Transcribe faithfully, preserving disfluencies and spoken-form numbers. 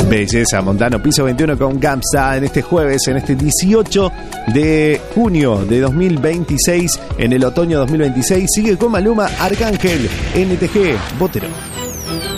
Belleza, Montano, piso veintiuno con Gamsa en este jueves, en este dieciocho de junio de dos mil veintiséis, en el otoño dos mil veintiséis. Sigue con Maluma, Arcángel, N T G, Botero.